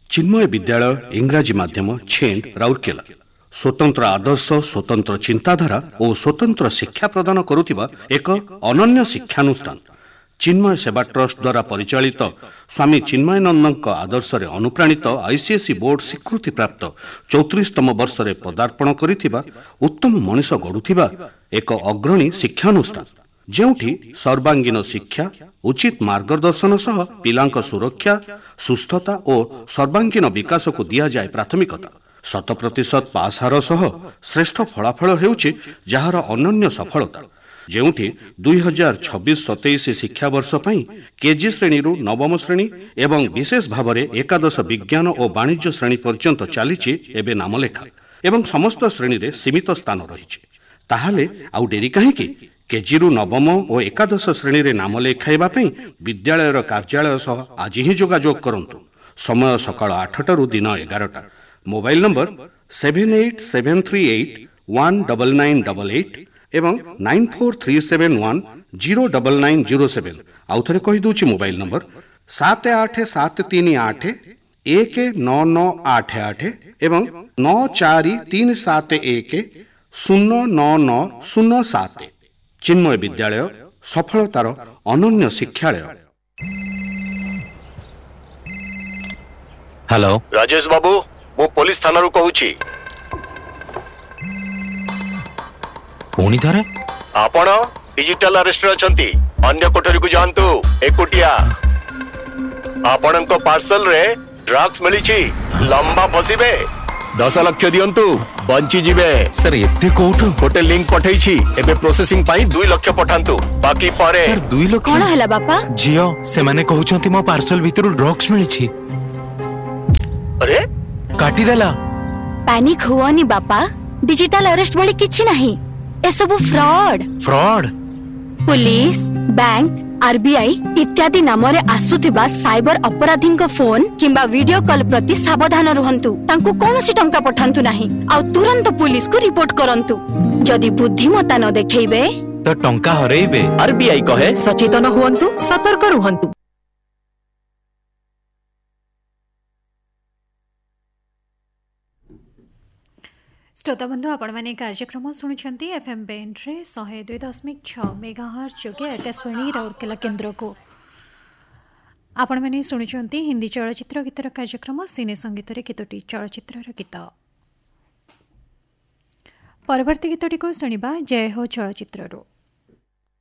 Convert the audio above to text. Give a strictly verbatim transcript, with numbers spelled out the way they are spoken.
चिन्मय विद्यालय इंग्राजी माध्यम छेंड राउरकेला स्वतंत्र आदर्श स्वतंत्र चिंताधारा और स्वतंत्र शिक्षा प्रदान करुथिबा एक अनन्य शिक्षानुष्ठान चिन्मय सेवा ट्रस्ट द्वारा परिचालित स्वामी चिन्मयानंद आदर्श रे अनुप्राणित आईसीएसई बोर्ड स्वीकृति प्राप्त चौतीसतम वर्ष रे पदार्पण करिथिबा उत्तम मनीष गढ़ुथिबा एक अग्रणी शिक्षानुष्ठान जेउठी सर्वांगीन शिक्षा उचित मार्गदर्शन सह पिलांक सुरक्षा सुस्थता और सर्वांगीन विकास को दिया जाए प्राथमिकता शत प्रतिशत पास हार सह श्रेष्ठ फलाफल हेउछि जहार अनन्य सफलता जेउठी दुई हजार छब्बीस सतैश शिक्षा वर्ष पई केजी श्रेणी रु नवम श्रेणी एवं विशेष भाव में एकादश विज्ञान और वाणिज्य श्रेणी पर्यंत चलीछि एबे नामलेखा एवं समस्त श्रेणी रे सीमित स्थान रहिछि ताहाले आउ डेरी काहेकि केजी रु नवम और एकादश श्रेणी रे नाम लेखाइबा पई विद्यालयर कार्यालय सह आज ही जोगाजोग करंतु समय सकाळ आठटा रु दिन एगारटा mobile number seven eight seven three eight one nine nine eight eight एवं nine four three seven one zero nine nine zero seven आउ थरे कहि दोछि मोबाइल नंबर सात आठ सात तीन आठ एक नौ नौ आठ आठ एवं नौ चार तीन सात एक शून्य नौ नौ शून्य सात चिन्मय विद्यालय सफलतार अनन्य शिक्षालय। हेलो राजेश बाबू मु पुलिस थाना रू कहूची पुणी थरे आपण डिजिटल अरेस्ट रे अछंती अन्य कोठरी को जानतु एकुटिया आपण को पार्सल रे ड्रग्स मिली छी लंबा फसीबे दस लाख दियंतु बंची जीवे सर एते कोठो गोटे लिंक पठेई छी एबे प्रोसेसिंग पाई दो लाख पठांतु बाकी पारे सर दो लाख कोन हला बापा जियो से माने कहउछंती मो पार्सल भितरु ड्रग्स मिली छी अरे काटी देला पैनिक हुआनी बापा डिजिटल अरेस्ट वाली किछि नहीं ए सब fraud fraud police bank RBI इत्यादि नाम रे आसुथिबा साइबर अपराधी फोन किंबा वीडियो कॉल प्रति सावधान रहंतु तांको कोनोसी टंका पठांतु नहीं आ तुरंत पुलिस को रिपोर्ट करंतु जदि बुद्धिमत्ता न देखैबे तो टंका हरैबे आरबीआई कहे सचेतन हुअंतु सतर्क रहंतु। श्रोता बंधु आपण मैंने कार्यक्रम शुणुंट एफएम बैंड रे शहे दुई दशमिक छ मेगाहर्ट्ज जोगे आकाशवाणी राउरकेला केन्द्र को आपण मैंने शुणुंट हिंदी चलचित्र गीतर कार्यक्रम सिने संगीत केतोटी चलचित्र गीत परवर्ती गीतटी को शुणिबा जय हो चलचित्ररू।